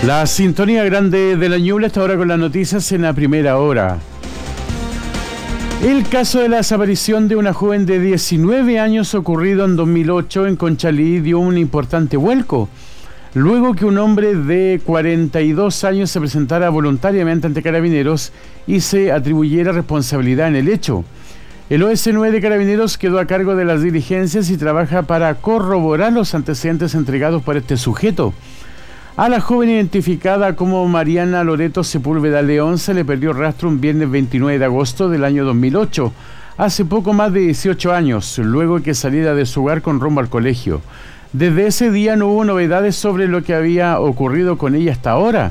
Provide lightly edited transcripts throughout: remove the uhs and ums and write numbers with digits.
La sintonía grande de la Ñuble está ahora con las noticias en la primera hora. El caso de la desaparición de una joven de 19 años ocurrido en 2008 en Conchalí dio un importante vuelco, luego que un hombre de 42 años se presentara voluntariamente ante Carabineros y se atribuyera responsabilidad en el hecho. El OS9 de Carabineros quedó a cargo de las diligencias y trabaja para corroborar los antecedentes entregados por este sujeto. A la joven identificada como Mariana Loreto Sepúlveda León se le perdió rastro un viernes 29 de agosto del año 2008, hace poco más de 18 años, luego que saliera de su hogar con rumbo al colegio. Desde ese día no hubo novedades sobre lo que había ocurrido con ella hasta ahora.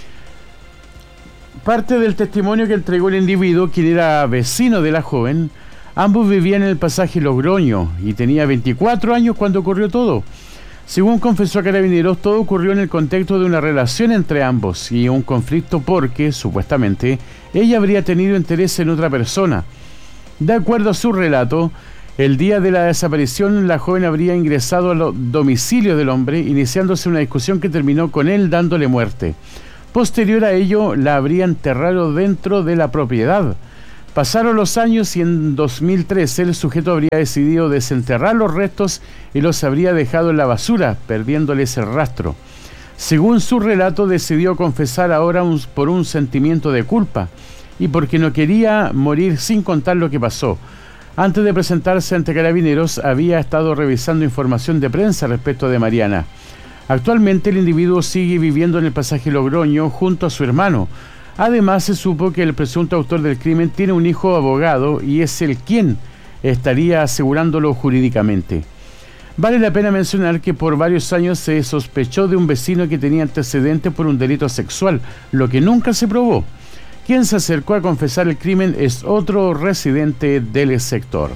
Parte del testimonio que entregó el individuo, quien era vecino de la joven, ambos vivían en el pasaje Logroño y tenía 24 años cuando ocurrió todo. Según confesó a Carabineros, todo ocurrió en el contexto de una relación entre ambos y un conflicto porque, supuestamente, ella habría tenido interés en otra persona. De acuerdo a su relato, el día de la desaparición, la joven habría ingresado al domicilio del hombre, iniciándose una discusión que terminó con él dándole muerte. Posterior a ello, la habría enterrado dentro de la propiedad. Pasaron los años y en 2013 el sujeto habría decidido desenterrar los restos y los habría dejado en la basura, perdiéndoles el rastro. Según su relato, decidió confesar ahora por un sentimiento de culpa y porque no quería morir sin contar lo que pasó. Antes de presentarse ante Carabineros, había estado revisando información de prensa respecto de Mariana. Actualmente el individuo sigue viviendo en el pasaje Logroño junto a su hermano. Además, se supo que el presunto autor del crimen tiene un hijo abogado y es el quien estaría asegurándolo jurídicamente. Vale la pena mencionar que por varios años se sospechó de un vecino que tenía antecedentes por un delito sexual, lo que nunca se probó. Quien se acercó a confesar el crimen es otro residente del sector.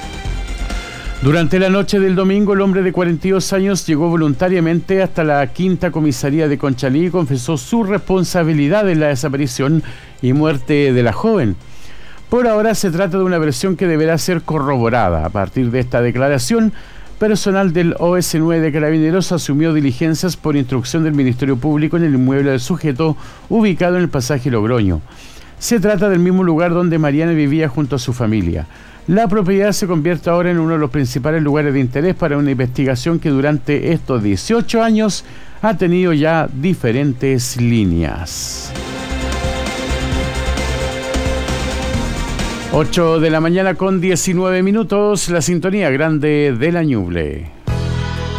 Durante la noche del domingo, el hombre de 42 años llegó voluntariamente hasta la quinta comisaría de Conchalí y confesó su responsabilidad en la desaparición y muerte de la joven. Por ahora se trata de una versión que deberá ser corroborada. A partir de esta declaración, personal del OS9 de Carabineros asumió diligencias por instrucción del Ministerio Público en el inmueble del sujeto ubicado en el pasaje Logroño. Se trata del mismo lugar donde Mariana vivía junto a su familia. La propiedad se convierte ahora en uno de los principales lugares de interés para una investigación que durante estos 18 años ha tenido ya diferentes líneas. 8 de la mañana con 19 minutos, la sintonía grande de la Ñuble.